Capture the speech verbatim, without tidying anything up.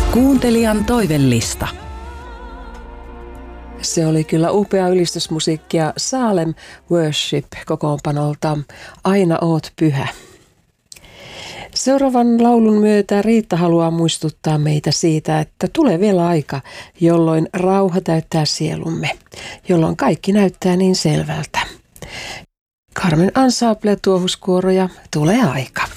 Kuuntelijan toivellista. Se oli kyllä upea ylistysmusiikkia Salem Worship kokoonpanolta Aina oot pyhä. Seuraavan laulun myötä Riitta haluaa muistuttaa meitä siitä, että tulee vielä aika, jolloin rauha täyttää sielumme, jolloin kaikki näyttää niin selvältä. Carmen Ensemble tuohuskuoro ja tulee aika.